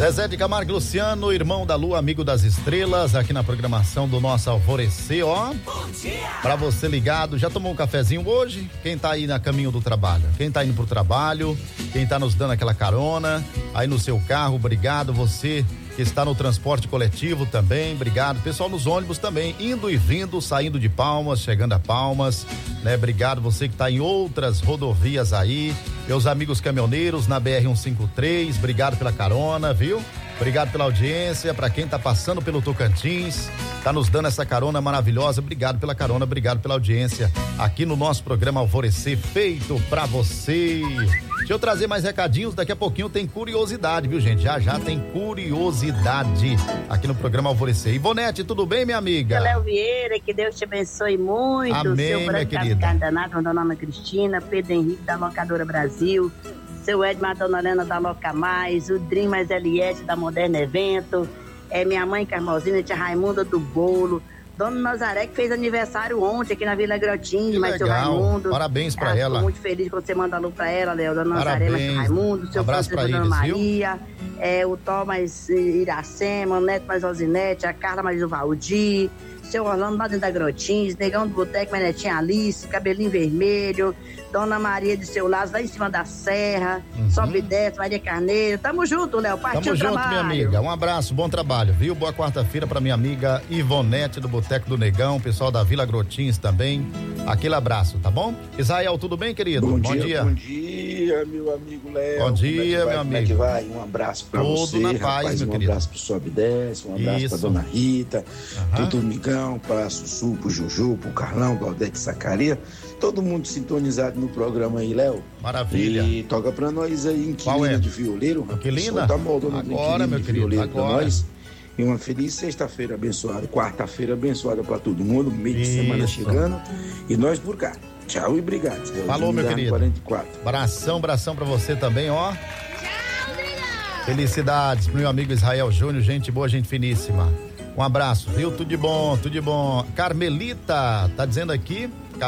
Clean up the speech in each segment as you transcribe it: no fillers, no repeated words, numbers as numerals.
Zezé de Camargo e Luciano, irmão da lua, amigo das estrelas, aqui na programação do nosso Alvorecer, ó. Bom dia! Pra você ligado, já tomou um cafezinho hoje? Quem tá aí na caminho do trabalho? Quem tá indo pro trabalho? Quem tá nos dando aquela carona? Aí no seu carro, obrigado. Você que está no transporte coletivo também, obrigado. Pessoal nos ônibus também, indo e vindo, saindo de Palmas, chegando a Palmas, né? Obrigado você que está em outras rodovias aí, meus amigos caminhoneiros na BR-153, obrigado pela carona, viu? Obrigado pela audiência, para quem tá passando pelo Tocantins, tá nos dando essa carona maravilhosa, obrigado pela carona, obrigado pela audiência aqui no nosso programa Alvorecer, feito pra você. Deixa eu trazer mais recadinhos, daqui a pouquinho tem curiosidade, viu, gente? Já tem curiosidade aqui no programa Alvorecer. Ivonete, tudo bem, minha amiga? Léo Vieira, que Deus te abençoe muito. Amém, seu minha querida. Danado, dona Ana Cristina, Pedro Henrique da Locadora Brasil, seu Edmar, dona Helena da Loca Mais, o Drim mais Eliette da Moderna Evento, minha mãe Carmosina, tia Raimunda do Bolo, Dona Nazaré, que fez aniversário ontem aqui na Vila Grotinho, mas seu Raimundo. Parabéns pra ela. Fico muito feliz quando você manda alô pra ela, Léo. Dona Nazaré, mas seu Raimundo, seu abraço pra Dona eles, Maria, o Tó mais Iracema, o Neto mais Rosinete, a Carla mais o Valdir, seu Orlando lá dentro da Grotinho, Negão do Boteco, minha netinha Alice, cabelinho vermelho, Dona Maria de seu lado, lá em cima da serra, Sobe e desce, Maria Carneiro. Tamo junto, Léo. Partiu o trabalho. Tamo junto, minha amiga. Um abraço, bom trabalho, viu? Boa quarta-feira pra minha amiga Ivonete do Boteco do Negão, pessoal da Vila Grotins também. Aquele abraço, tá bom? Israel, tudo bem, querido? Bom dia. Bom dia, meu amigo Léo. Bom dia, meu amigo. Como é que vai? Um abraço pra Tudo você, na paz, rapaz. meu Um querido. abraço pro Sobe e Desce, um abraço pra Dona Rita, pro Domingão, pra Sussu, pro Juju, pro Carlão, pro Aldete Sacaria. Todo mundo sintonizado no programa aí, Léo. Maravilha. E toca pra nós aí, Inquilina de Violeiro. Inquilina? Tá moldando Agora, meu querido, Violeiro agora. pra nós. E uma feliz sexta-feira abençoada, quarta-feira abençoada pra todo mundo, meio de semana chegando. E nós por cá. Tchau e obrigado. Falou, meu querido. 44. Abração pra você também, ó. Tchau, obrigado. Felicidades pro meu amigo Israel Júnior, gente boa, gente finíssima. Um abraço, viu? Tudo de bom, tudo de bom. Carmelita, tá dizendo aqui,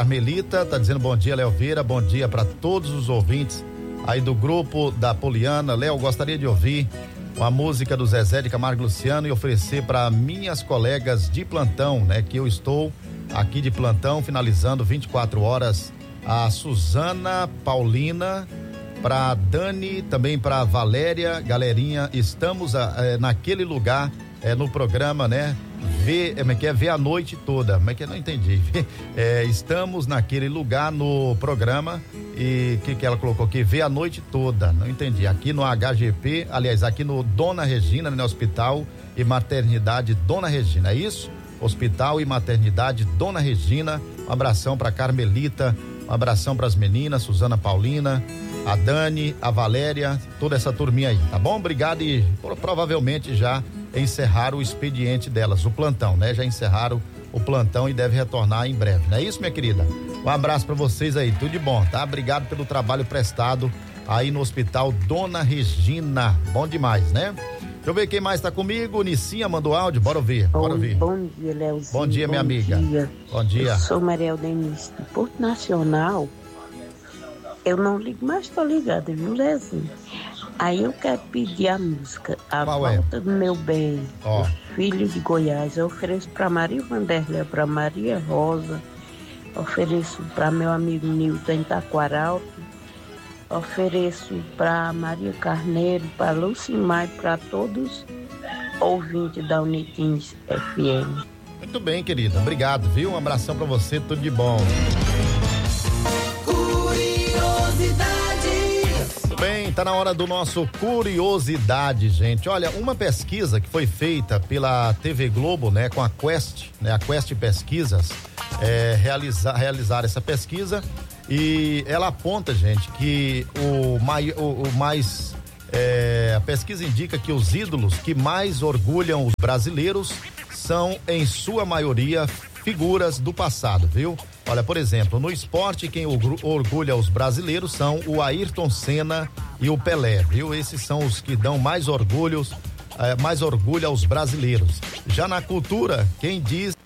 tá dizendo bom dia, Léo Vieira, bom dia pra todos os ouvintes aí do grupo da Poliana. Léo, gostaria de ouvir uma música do Zezé de Camargo e Luciano e oferecer para minhas colegas de plantão, né? Que eu estou aqui de plantão, finalizando 24 horas, a Suzana, Paulina, pra Dani, também pra Valéria, galerinha, estamos naquele lugar, no programa, né? Ver a noite toda, não entendi. Estamos naquele lugar no programa e que ela colocou aqui, ver a noite toda, não entendi. Aqui no HGP, aliás, aqui no Dona Regina, né? Hospital e Maternidade Dona Regina, é isso? Hospital e Maternidade Dona Regina. Um abração pra Carmelita, um abração pras meninas, Suzana, Paulina, a Dani, a Valéria, toda essa turminha aí, tá bom? Obrigado e provavelmente já encerraram o expediente delas, o plantão, né? Já encerraram o plantão e deve retornar em breve, não é isso, minha querida? Um abraço pra vocês aí, tudo de bom, tá? Obrigado pelo trabalho prestado aí no Hospital Dona Regina, bom demais, né? Deixa eu ver quem mais tá comigo. Nicinha mandou áudio, bora ouvir. Bom dia, Léozinho. Bom dia, minha amiga. Bom dia. Eu sou Mariel Denise do Porto Nacional. Eu não ligo, mas tô ligada, viu, Léozinho? Aí eu quero pedir a música A Volta do Meu Bem, Filho de Goiás. Eu ofereço pra Maria Vanderlei, pra Maria Rosa, ofereço pra meu amigo Nilton em Taquaral, ofereço para Maria Carneiro, para Lucimar e para todos ouvintes da Unitins FM. Muito bem, querida. Obrigado, viu? Um abração para você, tudo de bom. Curiosidade. Muito bem, tá na hora do nosso Curiosidade, gente. Olha, uma pesquisa que foi feita pela TV Globo, né, com a Quest, né, a Quest Pesquisas, realizar essa pesquisa. E ela aponta, gente, que a pesquisa indica que os ídolos que mais orgulham os brasileiros são, em sua maioria, figuras do passado, viu? Olha, por exemplo, no esporte, quem orgulha os brasileiros são o Ayrton Senna e o Pelé, viu? Esses são os que dão mais orgulho aos brasileiros. Já na cultura, quem diz